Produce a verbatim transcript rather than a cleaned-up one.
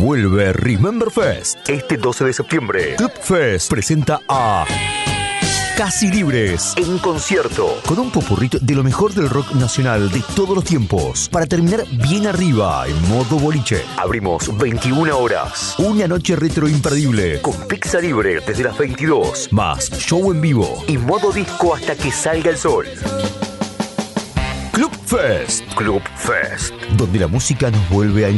Vuelve Remember Fest. Este doce de septiembre, Club Fest presenta a Casi Libres en concierto, con un popurrito de lo mejor del rock nacional de todos los tiempos, para terminar bien arriba en modo boliche. Abrimos veintiuna horas, una noche retro imperdible, con pizza libre desde las veintidós, más show en vivo y modo disco hasta que salga el sol. Club Fest, Club Fest, donde la música nos vuelve a